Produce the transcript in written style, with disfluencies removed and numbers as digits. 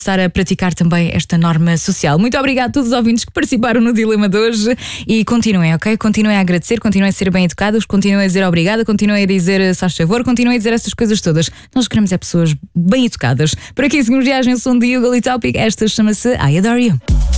começar a praticar também esta norma social. Muito obrigada a todos os ouvintes que participaram no Dilema de hoje e continuem, ok? Continuem a agradecer, continuem a ser bem educados, continuem a dizer obrigada, continuem a dizer se faz favor, continuem a dizer essas coisas todas. Nós queremos é pessoas bem educadas. Por aqui seguimos viagem, eu sou um Diogo Topic, esta chama-se I Adore You.